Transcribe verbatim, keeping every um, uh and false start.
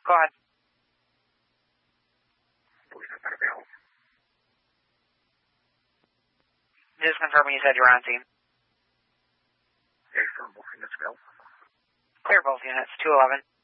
Go ahead. Just confirming you said you were on scene. Clear both units, two eleven.